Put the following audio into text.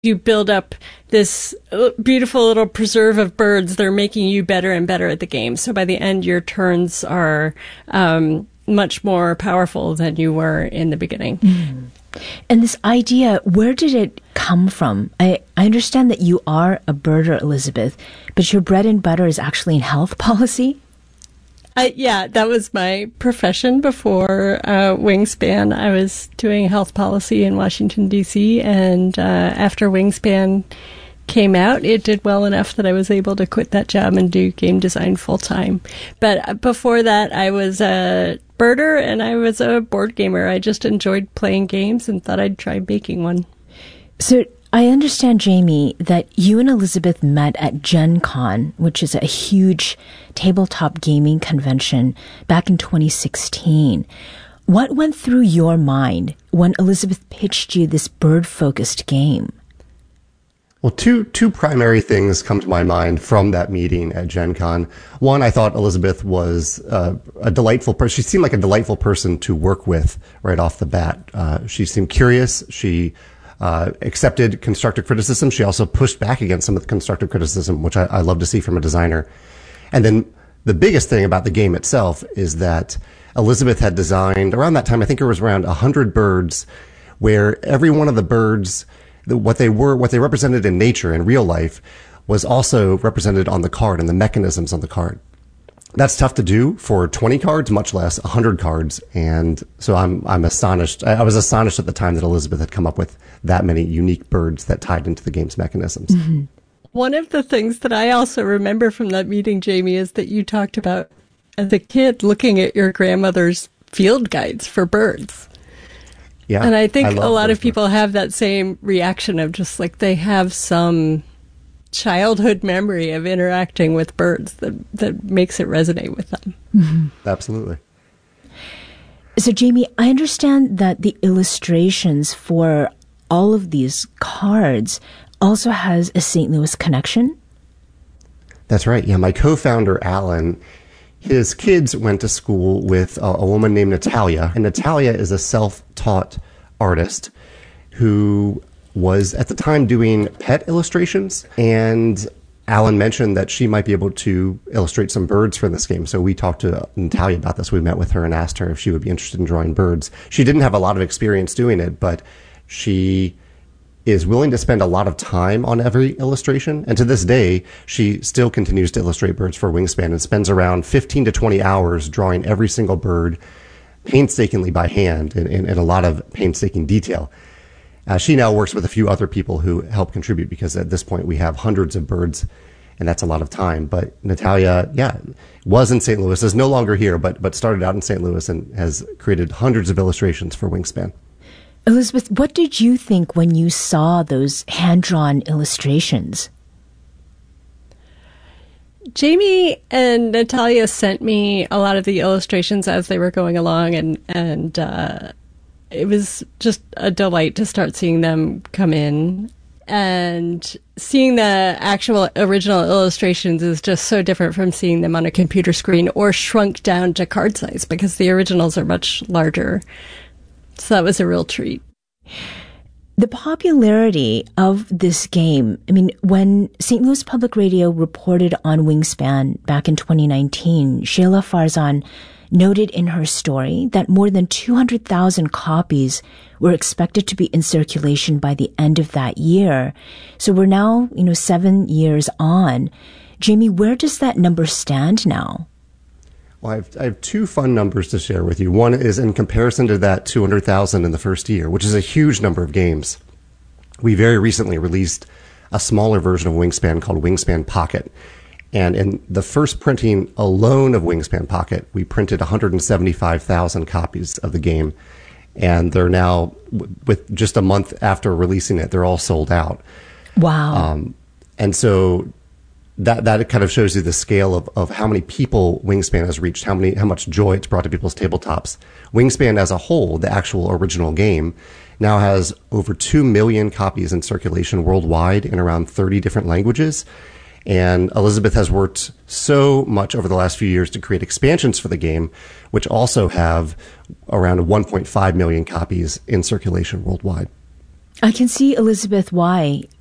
You build up this beautiful little preserve of birds that are making you better and better at the game. So by the end, your turns are much more powerful than you were in the beginning. Mm. And this idea, where did it come from? I understand that you are a birder, Elizabeth, but your bread and butter is actually in health policy? Yeah, that was my profession before Wingspan. I was doing health policy in Washington, D.C., and after Wingspan came out, it did well enough that I was able to quit that job and do game design full-time. But before that, I was a birder and I was a board gamer. I just enjoyed playing games and thought I'd try making one. So I understand, Jamie, that you and Elizabeth met at Gen Con, which is a huge tabletop gaming convention, back in 2016. What went through your mind when Elizabeth pitched you this bird-focused game? Well, two primary things come to my mind from that meeting at Gen Con. One, I thought Elizabeth was a delightful person. She seemed like a delightful person to work with right off the bat. She seemed curious. She accepted constructive criticism. She also pushed back against some of the constructive criticism, which I love to see from a designer. And then the biggest thing about the game itself is that Elizabeth had designed, around that time, I think it was around 100 birds, where every one of the birds, what they represented in nature, in real life, was also represented on the card and the mechanisms on the card. That's tough to do for 20 cards, much less 100 cards. And so I'm astonished. I was astonished at the time that Elizabeth had come up with that many unique birds that tied into the game's mechanisms. Mm-hmm. One of the things that I also remember from that meeting, Jamie, is that you talked about, as a kid, looking at your grandmother's field guides for birds. Yeah, and I think a lot of people have that same reaction of just like they have some childhood memory of interacting with birds that makes it resonate with them. Mm-hmm. Absolutely. So, Jamie, I understand that the illustrations for all of these cards also has a St. Louis connection? That's right. Yeah, my co-founder, Alan, his kids went to school with a woman named Natalia, and Natalia is a self-taught artist who was at the time doing pet illustrations, and Alan mentioned that she might be able to illustrate some birds for this game. So we talked to Natalia about this. We met with her and asked her if she would be interested in drawing birds. She didn't have a lot of experience doing it, but she is willing to spend a lot of time on every illustration. And to this day, she still continues to illustrate birds for Wingspan and spends around 15 to 20 hours drawing every single bird painstakingly by hand in a lot of painstaking detail. She now works with a few other people who help contribute because at this point we have hundreds of birds and that's a lot of time. But Natalia, was in St. Louis, is no longer here, but started out in St. Louis and has created hundreds of illustrations for Wingspan. Elizabeth, what did you think when you saw those hand-drawn illustrations? Jamie and Natalia sent me a lot of the illustrations as they were going along, and it was just a delight to start seeing them come in. And seeing the actual original illustrations is just so different from seeing them on a computer screen or shrunk down to card size because the originals are much larger. So that was a real treat. The popularity of this game, I mean, when St. Louis Public Radio reported on Wingspan back in 2019, Shayla Farzan noted in her story that more than 200,000 copies were expected to be in circulation by the end of that year. So we're now, 7 years on. Jamie, where does that number stand now? Well, I have two fun numbers to share with you. One is in comparison to that 200,000 in the first year, which is a huge number of games. We very recently released a smaller version of Wingspan called Wingspan Pocket. And in the first printing alone of Wingspan Pocket, we printed 175,000 copies of the game. And they're now, with just a month after releasing it, they're all sold out. Wow. And so that kind of shows you the scale of how many people Wingspan has reached, how much joy it's brought to people's tabletops. Wingspan as a whole, the actual original game, now has over 2 million copies in circulation worldwide in around 30 different languages. And Elizabeth has worked so much over the last few years to create expansions for the game, which also have around 1.5 million copies in circulation worldwide. I can see, Elizabeth, why